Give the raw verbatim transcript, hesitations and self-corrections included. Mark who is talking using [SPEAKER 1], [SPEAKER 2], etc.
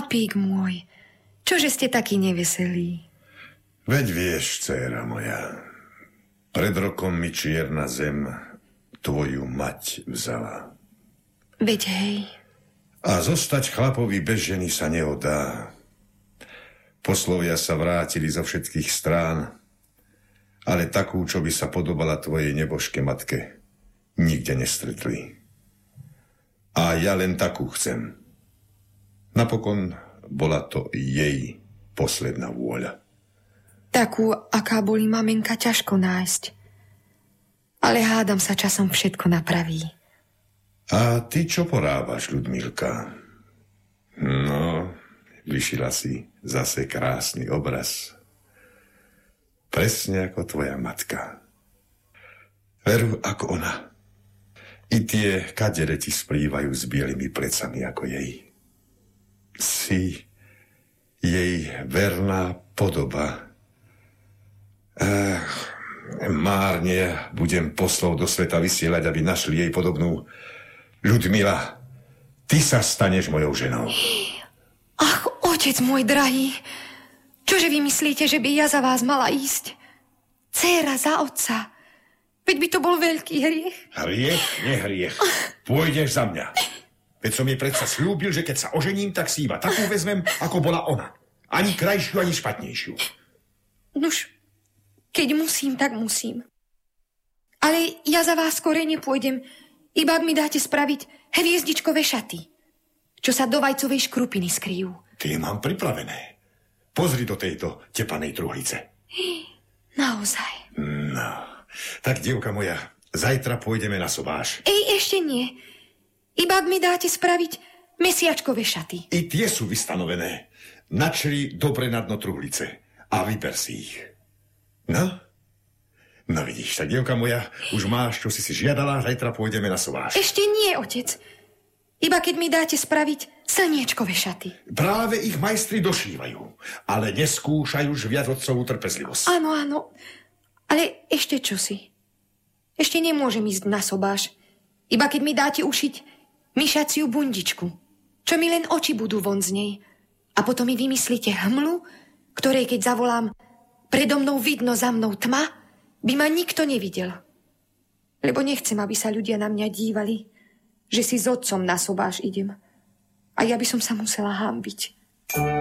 [SPEAKER 1] chlapík môj, čože ste takí neveselí?
[SPEAKER 2] Veď vieš, dcéra moja, pred rokom mi čierna zem tvoju mať vzala.
[SPEAKER 1] Veď hej.
[SPEAKER 2] A zostať chlapovi bez ženy sa neodá. Poslovia sa vrátili zo všetkých strán, ale takú, čo by sa podobala tvojej nebožke matke, nikde nestretli. A ja len takú chcem. Napokon bola to jej posledná vôľa.
[SPEAKER 1] Takú, aká boli mamenka, ťažko nájsť. Ale hádam sa časom všetko napraví.
[SPEAKER 2] A ty čo porábaš, Ľudmilka? No, vyšila si zase krásny obraz. Presne ako tvoja matka. Veru ako ona. I tie kadere ti splývajú s bielými plecami ako jej. Si jej verná podoba. Ech, márne budem poslov do sveta vysielať, aby našli jej podobnú. Ľudmila, ty sa staneš mojou ženou.
[SPEAKER 1] Ach, otec môj drahý, čože vy myslíte, že by ja za vás mala ísť? Dcéra za otca. Veď by to bol veľký hriech.
[SPEAKER 2] Hriech, nehriech. Pôjdeš za mňa. Veď som jej predsa slúbil, že keď sa ožením, tak si iba takú vezmem, ako bola ona. Ani krajšiu, ani špatnejšiu.
[SPEAKER 1] Nuž, keď musím, tak musím. Ale ja za vás skore nepôjdem, iba ak mi dáte spraviť hviezdičkové šaty, čo sa do vajcovej škrupiny skryjú.
[SPEAKER 2] Tie mám pripravené. Pozri do tejto tepanej truhlice.
[SPEAKER 1] Naozaj.
[SPEAKER 2] No, tak, dievka moja, zajtra pôjdeme na sobáš.
[SPEAKER 1] Ej, ešte nie. Iba ak mi dáte spraviť mesiačkové šaty.
[SPEAKER 2] I tie sú vystanovené. Načri dobre na dno truhlice a vyber si ich. No? No vidíš, tak, dievka moja, už máš, čo si si žiadala, zajtra pôjdeme na sobáš.
[SPEAKER 1] Ešte nie, otec. Iba keď mi dáte spraviť slniečkové šaty.
[SPEAKER 2] Práve ich majstri došívajú, ale neskúšajú už viac otcovú trpezlivosť.
[SPEAKER 1] Áno, áno. Ale ešte čosi. Ešte nemôžem ísť na sobáš. Iba keď mi dáte ušiť myšaciu bundičku, čo mi len oči budú von z nej. A potom mi vymyslíte hmlu, ktorej keď zavolám predo mnou vidno, za mnou tma, by ma nikto nevidel. Lebo nechcem, aby sa ľudia na mňa dívali, že si s otcom na sobáš idem. A ja by som sa musela hanbiť.